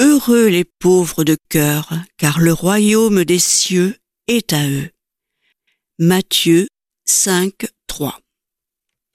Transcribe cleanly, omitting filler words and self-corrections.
Heureux les pauvres de cœur, car le royaume des cieux est à eux. Matthieu 5,